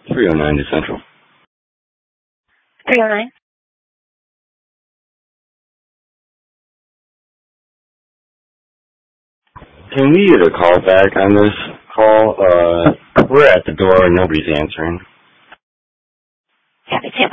309 to Central. 309. Can we get a call back on this call? We're at the door and nobody's answering.